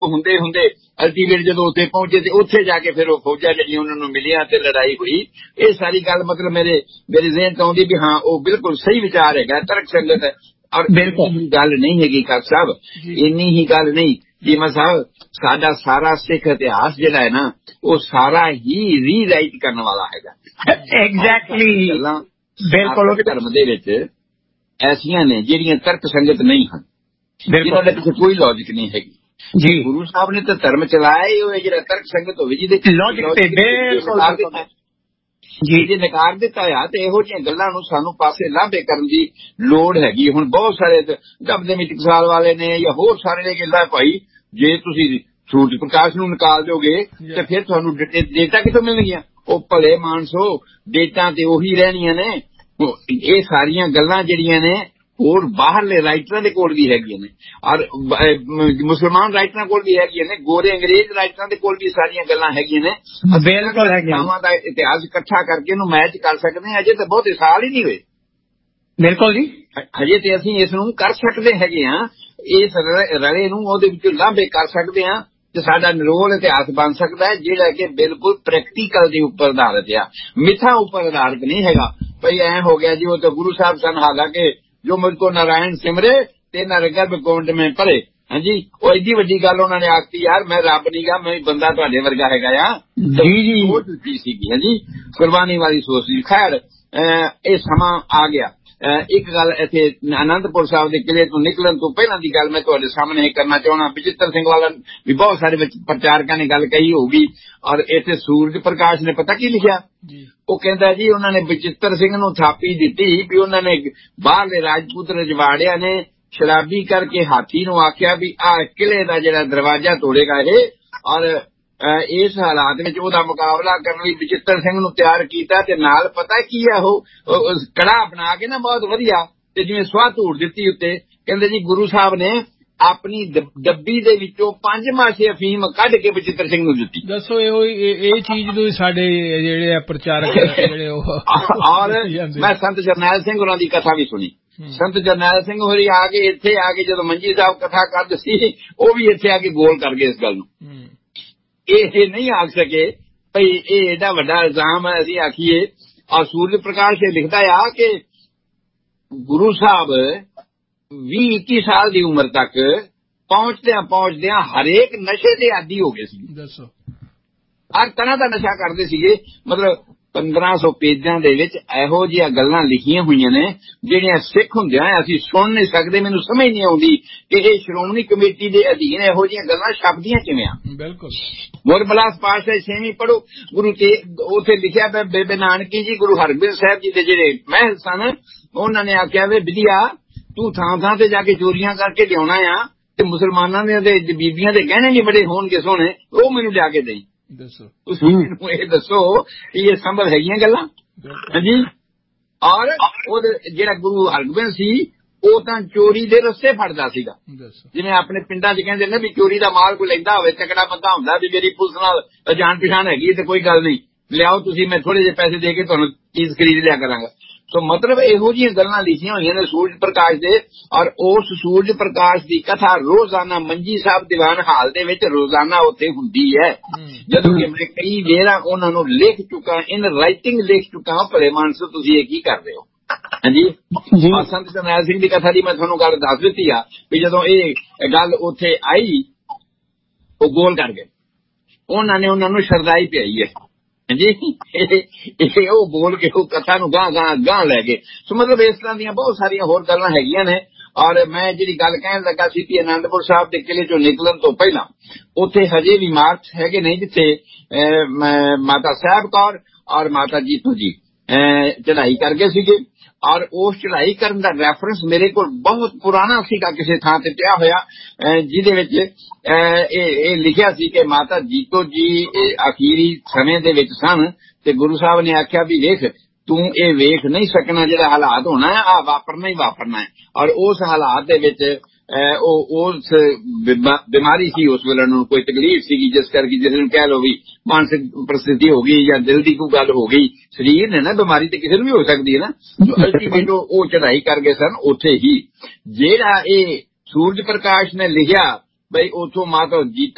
ਹੁੰਦੇ ਹੁੰਦੇ ਅਲਟੀਮੇਟ ਜਦੋਂ ਉੱਥੇ ਪਹੁੰਚੇ ਤੇ ਉੱਥੇ ਜਾ ਕੇ ਫਿਰ ਉਹ ਫੌਜਾਂ ਜਿਹੜੀਆਂ ਉਹਨਾਂ ਨੂੰ ਮਿਲੀਆਂ ਤੇ ਲੜਾਈ ਹੋਈ। ਇਹ ਸਾਰੀ ਗੱਲ ਮਤਲਬ ਮੇਰੇ ਜ਼ਿਹਨ ਚ ਆਉਂਦੀ ਵੀ ਹਾਂ ਉਹ ਬਿਲਕੁਲ ਸਹੀ ਵਿਚਾਰ ਹੈਗਾ, ਤਰਕ ਸੰਗਤ ਹੈ। ਔਰ ਇੰਨੀ ਗੱਲ ਨਹੀਂ ਹੈਗੀ ਕਾਕ ਸਾਹਿਬ, ਇੰਨੀ ਹੀ ਗੱਲ ਨਹੀਂ ਜੀਮਾ ਸਾਹਿਬ, ਸਾਡਾ ਸਾਰਾ ਸਿੱਖ ਇਤਿਹਾਸ ਜਿਹੜਾ ਹੈ ਨਾ ਉਹ ਸਾਰਾ ਹੀ ਰੀਰਾਈਟ ਕਰਨ ਵਾਲਾ ਹੈਗਾ। ਐਗਜ਼ੈਕਟਲੀ ਗੱਲਾਂ ਬਿਲਕੁਲ ਧਰਮ ਦੇ ਵਿੱਚ ਐਸੀਆਂ ਨੇ ਜਿਹੜੀਆਂ ਤਰਕ ਸੰਗਤ ਨਹੀਂ ਹਨ, ਜਿਹਨਾਂ ਦੇ ਪਿੱਛੇ ਕੋਈ ਲੌਜਿਕ ਨਹੀਂ ਹੈਗੀ। ਜੀ ਗੁਰੂ ਸਾਹਿਬ ਨੇ ਤਾਂ ਧਰਮ ਚਲਾਇਆ ਹੀ ਹੋਇਆ ਜਿਹੜਾ ਤਰਕ ਸੰਗਤ ਹੋਵੇ ਜਿਹਦੇ ਲੌਜਿਕ ਤੇ ਬਿਲਕੁਲ ਜੀ ਜੇ ਨਕਾਰ ਦਿੱਤਾ ਹੋਇਆ ਤੇ ਇਹੋ ਜਿਹੀਆਂ ਗੱਲਾਂ ਨੂੰ ਸਾਨੂੰ ਪਾਸੇ ਲਾਂਭੇ ਕਰਨ ਦੀ ਲੋੜ ਹੈਗੀ। ਹੁਣ ਬਹੁਤ ਸਾਰੇ ਦਬਦੇ ਵਿੱਚ ਟਕਸਾਲ ਵਾਲੇ ਨੇ ਜਾਂ ਹੋਰ ਸਾਰੇ ਨੇ ਗੱਲਾਂ ਭਾਈ ਜੇ ਤੁਸੀਂ ਸੂਰਜ ਪ੍ਰਕਾਸ਼ ਨੂੰ ਨਿਕਾਲ ਦਿਓਗੇ ਤੇ ਫਿਰ ਤੁਹਾਨੂੰ ਡੇਟਾ ਕਿੱਥੋਂ ਮਿਲਣਗੀਆਂ? ਉਹ ਭਲੇ ਮਾਨਸੋ ਡੇਟਾ ਤੇ ਉਹੀ ਰਹਿਣੀਆਂ ਨੇ। ਇਹ ਸਾਰੀਆਂ ਗੱਲਾਂ ਜਿਹੜੀਆਂ ਨੇ ਹੋਰ ਬਾਹਰਲੇ ਰਾਈਟਰਾਂ ਦੇ ਕੋਲ ਵੀ ਹੈਗੀਆਂ ਨੇ ਔਰ ਮੁਸਲਮਾਨ ਰਾਈਟਰਾਂ ਕੋਲ ਵੀ ਹੈਗੀਆਂ ਨੇ, ਗੋਰੇ ਅੰਗਰੇਜ਼ ਰਾਈਟਰਾਂ ਦੇ ਕੋਲ ਵੀ ਸਾਰੀਆਂ ਗੱਲਾਂ ਹੈਗੀਆਂ ਨੇ। ਬਿਲਕੁਲ ਹੈਗੀਆਂ ਦਾ ਇਤਿਹਾਸ ਇਕੱਠਾ ਕਰਕੇ ਇਹਨੂੰ ਮੈਚ ਕਰ ਸਕਦੇ ਹਾਂ। ਅਜੇ ਤਾਂ ਬਹੁਤੇ ਸਾਲ ਹੀ ਨਹੀਂ ਹੋਏ। ਬਿਲਕੁਲ ਜੀ, ਹਜੇ ਤੇ ਅਸੀਂ ਇਸ ਨੂੰ ਕਰ ਸਕਦੇ ਹੈਗੇ ਹਾਂ, ਇਸ ਰਲੇ ਨੂੰ ਉਹਦੇ ਵਿੱਚੋਂ ਲਾਂਭੇ ਕਰ ਸਕਦੇ ਹਾਂ ਤੇ ਸਾਡਾ ਨਿਰੋਲ ਇਤਿਹਾਸ ਬਣ ਸਕਦਾ ਹੈ ਜਿਹੜਾ ਕਿ ਬਿਲਕੁਲ ਪ੍ਰੈਕਟੀਕਲ ਦੇ ਉੱਪਰ ਆਧਾਰਿਤ ਆ, ਮਿਥਾਂ ਉੱਪਰ ਆਧਾਰਿਤ ਨਹੀਂ ਹੈਗਾ। ਭਈ ਐ ਹੋ ਗਿਆ ਜੀ ਉਹ ਤਾਂ ਗੁਰੂ ਸਾਹਿਬ ਸਨ, ਹਾਲਾਂਕਿ ਜੋ ਮੁਝਕੋ ਨਾਰਾਇਣ ਸਿਮਰੇ ਤੇ ਨਾ ਗਰਭ ਗੋਂਡ ਮੈਂ ਭਰੇ। ਹਾਂਜੀ, ਉਹ ਏਡੀ ਵੱਡੀ ਗੱਲ ਉਹਨਾਂ ਨੇ ਆਖਤੀ ਯਾਰ ਮੈਂ ਰੱਬ ਨੀ ਗਾ, ਮੈਂ ਬੰਦਾ ਤੁਹਾਡੇ ਵਰਗਾ ਹੈਗਾ ਆ। ਜੀ ਸੋਚ ਦਿੱਤੀ ਸੀਗੀ। ਹਾਂਜੀ, ਕੁਰਬਾਨੀ ਵਾਲੀ ਸੋਚ ਸੀ। ਖੈਰ ਇਹ ਸਮਾਂ ਆ ਗਿਆ। ਇੱਕ ਗੱਲ ਇੱਥੇ ਅਨੰਦਪੁਰ ਸਾਹਿਬ ਦੇ ਕਿਲੇ ਤੋਂ ਨਿਕਲਣ ਤੋਂ ਪਹਿਲਾਂ ਦੀ ਗੱਲ ਮੈਂ ਤੁਹਾਡੇ ਸਾਹਮਣੇ ਕਰਨਾ ਚਾਹੁੰਦਾ। ਬਚਿੱਤਰ ਸਿੰਘ ਵਾਲਾ ਵੀ ਬਹੁਤ ਸਾਰੇ ਵਿੱਚ ਪ੍ਰਚਾਰਕਾਂ ਨੇ ਗੱਲ ਕਹੀ ਹੋਊਗੀ ਔਰ ਇੱਥੇ ਸੂਰਜ ਪ੍ਰਕਾਸ਼ ਨੇ ਪਤਾ ਕੀ ਲਿਖਿਆ? ਉਹ ਕਹਿੰਦਾ ਜੀ ਉਹਨਾਂ ਨੇ ਬਚਿੱਤਰ ਸਿੰਘ ਨੂੰ ਥਾਪੀ ਦਿੱਤੀ ਵੀ ਉਹਨਾਂ ਨੇ ਬਾਹਰਲੇ ਰਾਜਪੂਤ ਰਜਵਾੜਿਆਂ ਨੇ ਸ਼ਰਾਬੀ ਕਰਕੇ ਹਾਥੀ ਨੂੰ ਆਖਿਆ ਵੀ ਆਹ ਕਿਲੇ ਦਾ ਜਿਹੜਾ ਦਰਵਾਜ਼ਾ ਤੋੜੇਗਾ ਇਹ, ਔਰ ਇਸ ਹਾਲਾਤ ਵਿੱਚ ਉਹਦਾ ਮੁਕਾਬਲਾ ਕਰਨ ਲਈ ਬਚਿੱਤਰ ਸਿੰਘ ਨੂੰ ਤਿਆਰ ਕੀਤਾ ਤੇ ਨਾਲ ਪਤਾ ਕੀ ਆ ਉਹ ਕੜਾ ਬਣਾ ਕੇ ਨਾ ਬਹੁਤ ਵਧੀਆ ਤੇ ਜਿਵੇਂ ਸਵਾਹ ਧੂੜ ਦਿੱਤੀ ਉੱਤੇ। ਕਹਿੰਦੇ ਜੀ ਗੁਰੂ ਸਾਹਿਬ ਨੇ ਆਪਣੀ ਡੱਬੀ ਦੇ ਵਿੱਚੋਂ 5 ਮਾਸੇ ਅਫੀਮ ਕੱਢ ਕੇ ਬਚਿੱਤਰ ਸਿੰਘ ਨੂੰ ਦਿੱਤੀ। ਦੱਸੋ ਇਹ ਚੀਜ਼ ਨੂੰ ਸਾਡੇ ਜਿਹੜੇ ਪ੍ਰਚਾਰਕ ਜਿਹੜੇ ਉਹ ਔਰ ਮੈਂ ਸੰਤ ਜਰਨੈਲ ਸਿੰਘ ਹੋਰਾਂ ਦੀ ਕਥਾ ਵੀ ਸੁਣੀ। ਸੰਤ ਜਰਨੈਲ ਸਿੰਘ ਹੋਰੀ ਆ ਕੇ ਇੱਥੇ ਆ ਕੇ ਜਦੋਂ ਮੰਜੀ ਸਾਹਿਬ ਕਥਾ ਕਰਦੇ ਸੀ ਉਹ ਵੀ ਇੱਥੇ ਆ ਕੇ ਗੋਲ ਕਰ ਗਏ ਇਸ ਗੱਲ ਨੂੰ। ਇਹ ਨਹੀਂ ਆਖ ਸਕੇ ਭਈ ਇਹ ਏਡਾ ਵੱਡਾ ਇਲਜ਼ਾਮ ਹੈ ਅਸੀਂ ਆਖੀਏ। ਔਰ ਸੂਰਜ ਪ੍ਰਕਾਸ਼ ਇਹ ਲਿਖਦਾ ਆ ਕਿ ਗੁਰੂ ਸਾਹਿਬ 20-21 ਸਾਲ ਦੀ ਉਮਰ ਤੱਕ ਪਹੁੰਚਦਿਆਂ ਹਰੇਕ ਨਸ਼ੇ ਦੇ ਆਦੀ ਹੋ ਗਏ ਸੀ। ਦੱਸੋ, ਹਰ ਤਰ੍ਹਾਂ ਦਾ ਨਸ਼ਾ ਕਰਦੇ ਸੀਗੇ। ਮਤਲਬ 1500 ਪੇਜਾਂ ਦੇ ਵਿੱਚ ਇਹੋ ਜਿਹੀਆਂ ਗੱਲਾਂ ਲਿਖੀਆਂ ਹੋਈਆਂ ਨੇ ਜਿਹੜੀਆਂ ਸਿੱਖ ਹੁੰਦਿਆਂ ਅਸੀਂ ਸੁਣ ਨਹੀਂ ਸਕਦੇ। ਮੈਨੂੰ ਸਮਝ ਨਹੀਂ ਆਉਂਦੀ ਕਿ ਇਹ ਸ਼੍ਰੋਮਣੀ ਕਮੇਟੀ ਦੇ ਅਧੀਨ ਇਹੋ ਜਿਹੀਆਂ ਗੱਲਾਂ ਛਪਦੀਆਂ ਕਿਵੇਂ ਆ। ਬਿਲਕੁਲ ਗੁਰਬਲਾਸ ਪਾਤਸ਼ਾਹ 6ਵੀਂ ਪੜ੍ਹੋ ਗੁਰੂ ਤੇ ਉੱਥੇ ਲਿਖਿਆ ਬੇਬੇ ਨਾਨਕੀ ਜੀ ਗੁਰੂ ਹਰਗੋਬਿੰਦ ਸਾਹਿਬ ਜੀ ਦੇ ਜਿਹੜੇ ਮਹਿਲ ਸਨ ਉਹਨਾਂ ਨੇ ਆਖਿਆ ਵੇ ਵਿਦਿਆ ਤੂੰ ਥਾਂ ਥਾਂ ਤੇ ਜਾ ਕੇ ਚੋਰੀਆਂ ਕਰਕੇ ਲਿਆਉਣਾ ਆ ਤੇ ਮੁਸਲਮਾਨਾਂ ਦੇ ਬੀਬੀਆਂ ਦੇ ਗਹਿਣੇ ਵੀ ਬੜੇ ਹੋਣਗੇ ਸੋਹਣੇ, ਉਹ ਮੈਨੂੰ ਲਿਆ ਕੇ ਦੇਈ। ਦੱਸੋ ਤੁਸੀਂ ਮੈਨੂੰ ਇਹ ਦੱਸੋ ਇਹ ਸੰਭਵ ਹੈਗੀਆਂ ਗੱਲਾਂ? ਹਾਂਜੀ, ਔਰ ਉਹ ਜਿਹੜਾ ਗੁਰੂ ਹਰਗੋਬਿੰਦ ਸੀ ਉਹ ਤਾਂ ਚੋਰੀ ਦੇ ਰਸਤੇ ਫੜਦਾ ਸੀਗਾ। ਜਿਵੇਂ ਆਪਣੇ ਪਿੰਡਾਂ 'ਚ ਕਹਿੰਦੇ ਨੇ ਵੀ ਚੋਰੀ ਦਾ ਮਾਲ ਕੋਈ ਲੈਂਦਾ ਹੋਵੇ, ਤਕੜਾ ਬੰਦਾ ਹੁੰਦਾ ਵੀ ਮੇਰੀ ਪੁਲਿਸ ਨਾਲ ਜਾਣ ਪਛਾਣ ਹੈਗੀ ਤੇ ਕੋਈ ਗੱਲ ਨਹੀਂ, ਲਿਆਓ ਤੁਸੀਂ, ਮੈਂ ਥੋੜੇ ਜਿਹੇ ਪੈਸੇ ਦੇ ਕੇ ਤੁਹਾਨੂੰ ਚੀਜ਼ ਖਰੀਦ ਲਿਆ ਕਰਾਂਗਾ। ਸੋ ਮਤਲਬ ਇਹੋ ਜਿਹੀਆਂ ਗੱਲਾਂ ਲਿਖੀਆਂ ਹੋਈਆਂ ਨੇ ਸੂਰਜ ਪ੍ਰਕਾਸ਼ ਦੇ। ਔਰ ਉਸ ਸੂਰਜ ਪ੍ਰਕਾਸ਼ ਦੀ ਕਥਾ ਰੋਜ਼ਾਨਾ ਮੰਜੀ ਸਾਹਿਬ ਦੀਵਾਨ ਹਾਲ ਦੇ ਵਿੱਚ ਰੋਜ਼ਾਨਾ ਉੱਥੇ ਹੁੰਦੀ ਹੈ। ਜਦੋਂ ਕਿ ਮੈਂ ਕਈ ਵੇਰਾਂ ਉਹਨਾਂ ਨੂੰ ਲਿਖ ਚੁੱਕਾ, ਇਨ ਰਾਈਟਿੰਗ ਲਿਖ ਚੁੱਕਾ। ਭਲੇ ਮਾਨਸੋ ਤੁਸੀਂ ਇਹ ਕੀ ਕਰਦੇ ਹੋ? ਹਾਂਜੀ, ਸੰਤ ਜਰਨੈਲ ਸਿੰਘ ਦੀ ਕਥਾ ਦੀ ਮੈਂ ਤੁਹਾਨੂੰ ਗੱਲ ਦੱਸ ਦਿੱਤੀ ਆ ਵੀ ਜਦੋਂ ਇਹ ਗੱਲ ਉੱਥੇ ਆਈ ਉਹ ਗੋਲ ਕਰ ਗਏ, ਉਹਨਾਂ ਨੇ ਉਹਨਾਂ ਨੂੰ ਸ਼ਰਦਾਈ ਪਿਆਈ ਹੈ। ਹਾਂਜੀ, ਇਹ ਉਹ ਬੋਲ ਕੇ ਉਹ ਕਥਾ ਨੂੰ ਗਾਂ ਲੈ ਗਏ। ਸੋ ਮਤਲਬ ਇਸ ਤਰ੍ਹਾਂ ਦੀਆਂ ਬਹੁਤ ਸਾਰੀਆਂ ਹੋਰ ਗੱਲਾਂ ਹੈਗੀਆਂ ਨੇ। ਔਰ ਮੈਂ ਜਿਹੜੀ ਗੱਲ ਕਹਿਣ ਲੱਗਾ ਸੀ ਕਿ ਅਨੰਦਪੁਰ ਸਾਹਿਬ ਦੇ ਕਿਲੇ ਚੋਂ ਨਿਕਲਣ ਤੋਂ ਪਹਿਲਾਂ ਉੱਥੇ ਹਜੇ ਵੀ ਮਾਰਚ ਹੈਗੇ ਨੇ ਜਿੱਥੇ ਮਾਤਾ ਸਾਹਿਬ ਕੌਰ ਔਰ ਮਾਤਾ ਜੀਤੂ ਜੀ ਚੜ੍ਹਾਈ ਕਰ ਗਏ ਸੀਗੇ। ਔਰ ਉਸ ਚੜ੍ਹਾਈ ਕਰਨ ਦਾ ਰੈਫਰੈਂਸ ਮੇਰੇ ਕੋਲ ਬਹੁਤ ਪੁਰਾਣਾ ਸੀਗਾ ਕਿਸੇ ਥਾਂ ਤੇ ਪਿਆ ਹੋਇਆ, ਜਿਹਦੇ ਵਿੱਚ ਇਹ ਲਿਖਿਆ ਸੀ ਕਿ ਮਾਤਾ ਜੀਤੋ ਜੀ ਅਖੀਰੀ ਸਮੇਂ ਦੇ ਵਿੱਚ ਸਨ ਤੇ ਗੁਰੂ ਸਾਹਿਬ ਨੇ ਆਖਿਆ ਵੀ ਵੇਖ ਤੂੰ ਇਹ ਵੇਖ ਨਹੀਂ ਸਕਣਾ, ਜਿਹੜਾ ਹਾਲਾਤ ਹੋਣਾ ਹੈ ਆਹ ਵਾਪਰਨਾ ਹੀ ਵਾਪਰਨਾ ਹੈ। ਔਰ ਉਸ ਹਾਲਾਤ ਦੇ ਵਿੱਚ ਉਸ ਬਿਮਾਰੀ ਸੀ, ਉਸ ਵੇਲੇ ਨੂੰ ਕੋਈ ਤਕਲੀਫ ਸੀਗੀ ਜਿਸ ਕਰਕੇ ਜਿਸ ਨੂੰ ਕਹਿ ਲਓ ਵੀ ਮਾਨਸਿਕ ਪ੍ਰਸਥਿਤੀ ਹੋ ਗਈ ਜਾਂ ਦਿਲ ਦੀ ਕੋਈ ਗੱਲ ਹੋ ਗਈ। ਸਰੀਰ ਨੇ ਨਾ ਬਿਮਾਰੀ ਤੇ ਕਿਸੇ ਨੂੰ ਵੀ ਹੋ ਸਕਦੀ ਹੈ ਨਾ। ਅਲਟੀਮੇਟ ਉਹ ਚੜ੍ਹਾਈ ਕਰ ਗਏ ਸਨ ਉੱਥੇ ਹੀ। ਜਿਹੜਾ ਇਹ ਸੂਰਜ ਪ੍ਰਕਾਸ਼ ਨੇ ਲਿਖਿਆ ਬਈ ਉੱਥੋਂ ਮਾਤਾ ਜੀਤੋ